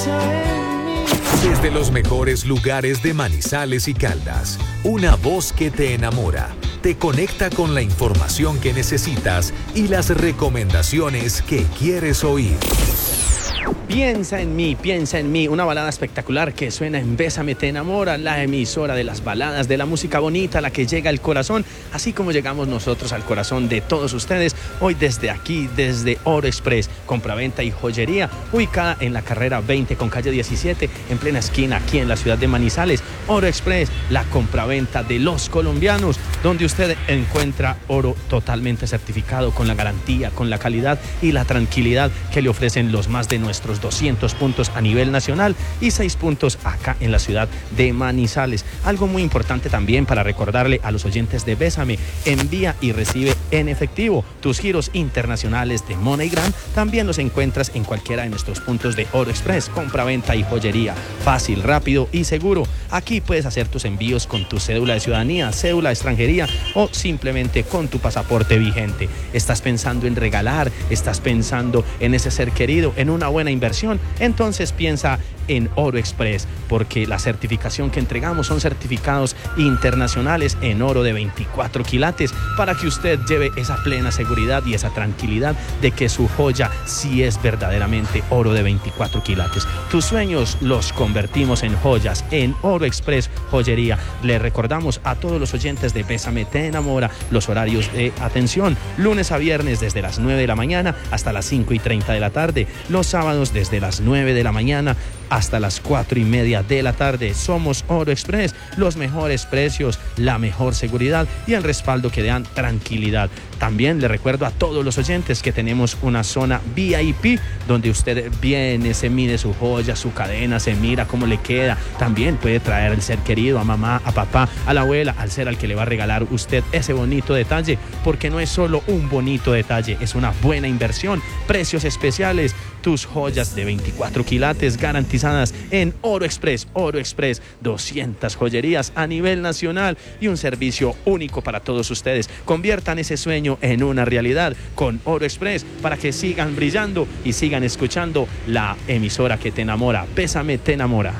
Desde los mejores lugares de Manizales y Caldas, una voz que te enamora, te conecta con la información que necesitas y las recomendaciones que quieres oír. Piensa en mí, una balada espectacular que suena en Bésame Te Enamora, la emisora de las baladas, de la música bonita, la que llega al corazón, así como llegamos nosotros al corazón de todos ustedes, hoy desde aquí, desde Oro Express, compraventa y joyería, ubicada en la carrera 20 con calle 17, en plena esquina aquí en la ciudad de Manizales. Oro Express, la compraventa de los colombianos, donde usted encuentra oro totalmente certificado con la garantía, con la calidad y la tranquilidad que le ofrecen los más de nuestros 200 puntos a nivel nacional y 6 puntos acá en la ciudad de Manizales. Algo muy importante también para recordarle a los oyentes de Bésame: envía y recibe en efectivo. Tus giros internacionales de MoneyGram también los encuentras en cualquiera de nuestros puntos de Oro Express, compraventa y joyería. Fácil, rápido y seguro. Aquí puedes hacer tus envíos con tu cédula de ciudadanía, cédula de extranjería o simplemente con tu pasaporte vigente. ¿Estás pensando en regalar? ¿Estás pensando en ese ser querido, en una buena inversión? Entonces piensa en Oro Express, porque la certificación que entregamos son certificados internacionales en oro de 24 quilates para que usted lleve esa plena seguridad y esa tranquilidad de que su joya sí es verdaderamente oro de 24 quilates. Tus sueños los convertimos en joyas en Oro Express Joyería. Le recordamos a todos los oyentes de Bésame Te Enamora los horarios de atención: lunes a viernes desde las 9 de la mañana hasta las 5:30 de la tarde, los sábados desde las 9 de la mañana hasta las 4:30 de la tarde. Somos Oro Express, los mejores precios, la mejor seguridad y el respaldo que dan tranquilidad. También le recuerdo a todos los oyentes que tenemos una zona VIP donde usted viene, se mide su joya, su cadena, se mira cómo le queda. También puede traer al ser querido, a mamá, a papá, a la abuela, al ser al que le va a regalar usted ese bonito detalle, porque no es solo un bonito detalle, es una buena inversión. Precios especiales, tus joyas de 24 quilates garantizadas en Oro Express. Oro Express, 200 joyerías a nivel nacional y un servicio único para todos ustedes. Conviertan ese sueño en una realidad con Oro Express para que sigan brillando y sigan escuchando la emisora que te enamora. Bésame Te Enamora.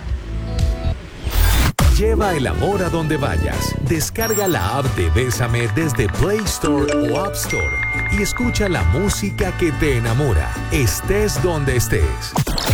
Lleva el amor a donde vayas. Descarga la app de Bésame desde Play Store o App Store y escucha la música que te enamora, estés donde estés.